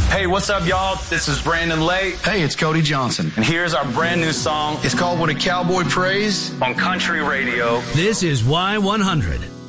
Hey, what's up, y'all? This is Brandon Lake. Hey, it's Cody Johnson. And here's our brand new song. It's called When a Cowboy Prays on Country Radio. This is Y100.